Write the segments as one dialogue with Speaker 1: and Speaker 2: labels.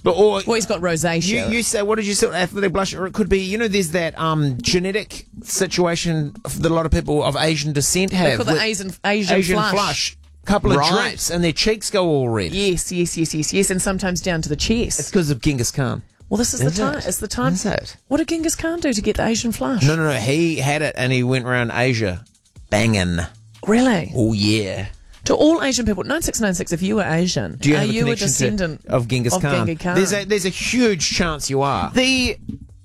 Speaker 1: Well,
Speaker 2: he's got rosacea.
Speaker 1: You say, what did you say, athletic blush? Or it could be, there's that genetic situation that a lot of people of Asian descent have.
Speaker 2: They call it Asian flush.
Speaker 1: Couple of drips and their cheeks go all red.
Speaker 2: Yes, and sometimes down to the chest.
Speaker 1: It's because of Genghis Khan.
Speaker 2: Well, this is the time. It's the time.
Speaker 1: Is it?
Speaker 2: What did Genghis Khan do to get the Asian flush?
Speaker 1: No. He had it and he went around Asia banging.
Speaker 2: Really?
Speaker 1: Oh, yeah.
Speaker 2: To all Asian people, 9696, if you were Asian,
Speaker 1: do you have
Speaker 2: are
Speaker 1: a
Speaker 2: you a
Speaker 1: connection
Speaker 2: descendant
Speaker 1: of Genghis Khan? There's a huge chance you are.
Speaker 3: The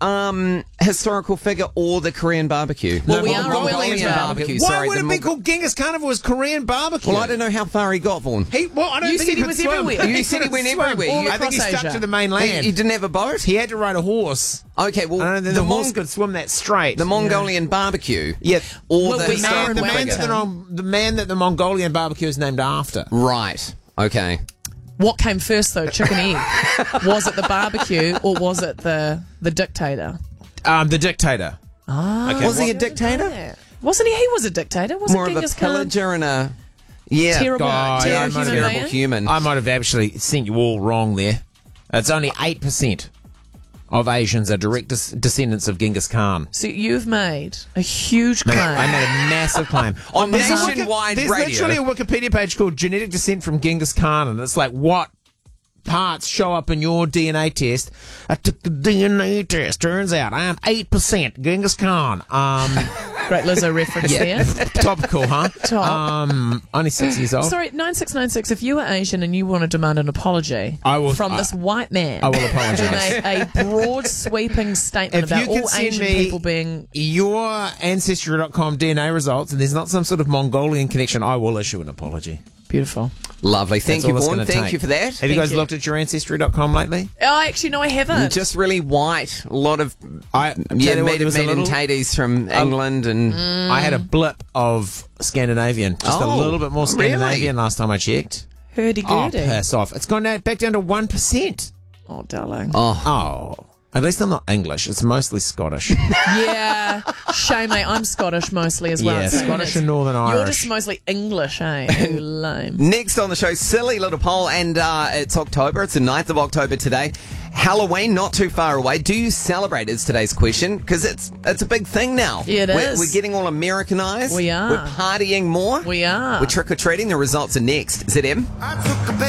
Speaker 3: historical figure or the Korean barbecue?
Speaker 2: Well, we are a Mongolian barbecue.
Speaker 1: Why would it be called Genghis Khan if it was Korean barbecue?
Speaker 3: Well, I don't know how far he got, Vaughan.
Speaker 1: I don't
Speaker 2: You
Speaker 1: think
Speaker 2: said he was everywhere.
Speaker 3: You said he went everywhere.
Speaker 2: All
Speaker 1: I think he
Speaker 2: across
Speaker 1: stuck
Speaker 2: Asia.
Speaker 1: to the mainland.
Speaker 3: He didn't have a boat?
Speaker 1: He had to ride a horse.
Speaker 3: Okay, well,
Speaker 1: I don't think the horse could swim that straight.
Speaker 3: The Mongolian barbecue?
Speaker 1: Yeah.
Speaker 3: Or
Speaker 2: Well,
Speaker 3: the
Speaker 2: we
Speaker 3: historical
Speaker 2: are in
Speaker 3: figure?
Speaker 2: Wellington.
Speaker 1: the man that the Mongolian barbecue is named after.
Speaker 3: Right. Okay.
Speaker 2: What came first, though, chicken egg? Was it the barbecue or was it the dictator?
Speaker 1: The dictator.
Speaker 2: Ah,
Speaker 3: Was he a dictator?
Speaker 2: Wasn't he? He was a dictator. Wasn't
Speaker 3: More of a
Speaker 2: Genghis Khan?
Speaker 3: pillager and a...
Speaker 2: Terrible,
Speaker 1: God,
Speaker 2: terrible
Speaker 1: I might
Speaker 2: human
Speaker 1: have-
Speaker 2: man.
Speaker 3: human.
Speaker 1: I might have actually sent you all wrong there. It's only 8% of Asians are direct descendants of Genghis Khan.
Speaker 2: So you've made a huge claim.
Speaker 1: I made a massive claim.
Speaker 3: On
Speaker 1: There's a
Speaker 3: nationwide
Speaker 1: There's
Speaker 3: radio.
Speaker 1: literally a Wikipedia page called Genetic Descent from Genghis Khan, and it's like, what parts show up in your DNA test? I took the DNA test. Turns out I am 8% Genghis Khan.
Speaker 2: Great Lizzo reference there.
Speaker 1: Topical, huh?
Speaker 2: Top.
Speaker 1: Only 6 years old.
Speaker 2: Sorry, 9696, if you were Asian and you want to demand an apology from this white man
Speaker 1: I will apologise.
Speaker 2: who made a broad sweeping statement
Speaker 1: If
Speaker 2: about
Speaker 1: you can
Speaker 2: all
Speaker 1: send
Speaker 2: Asian
Speaker 1: me
Speaker 2: people being...
Speaker 1: your Ancestry.com DNA results, and there's not some sort of Mongolian connection, I will issue an apology.
Speaker 2: Beautiful.
Speaker 3: Lovely. Thank
Speaker 1: That's
Speaker 3: you,
Speaker 1: all it's
Speaker 3: Vaughan.
Speaker 1: gonna
Speaker 3: Thank
Speaker 1: take.
Speaker 3: you for that.
Speaker 1: Have you guys looked at your Ancestry.com lately?
Speaker 2: Oh, actually, no, I haven't.
Speaker 3: Just really white. A lot of
Speaker 1: there was a little-
Speaker 3: taties from England and...
Speaker 1: I had a blip of Scandinavian. Just a
Speaker 3: Oh,
Speaker 1: little bit more Scandinavian
Speaker 3: really?
Speaker 1: last time I checked. Oh,
Speaker 2: Hurdy-gurdy.
Speaker 1: piss off. It's gone back down to 1%.
Speaker 2: Oh, darling.
Speaker 1: Oh. At least I'm not English. It's mostly Scottish.
Speaker 2: Yeah. Shame, mate. I'm Scottish mostly as well.
Speaker 1: Yeah,
Speaker 2: So
Speaker 1: Scottish
Speaker 2: it's-
Speaker 1: and Northern
Speaker 2: You're
Speaker 1: Irish.
Speaker 2: just mostly English, eh? You lame.
Speaker 3: Next on the show, silly little poll, and it's October. It's the 9th of October today. Halloween, not too far away. Do you celebrate is today's question? Because it's a big thing now.
Speaker 2: Yeah, it is.
Speaker 3: We're getting all Americanized.
Speaker 2: We are.
Speaker 3: We're partying more.
Speaker 2: We are.
Speaker 3: We're trick-or-treating. The results are next. ZM.
Speaker 4: I took a